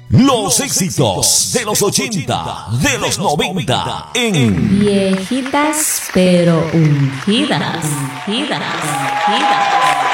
Los éxitos de los 80, de los 90 en Viejitas pero ungidas, ungidas, ungidas.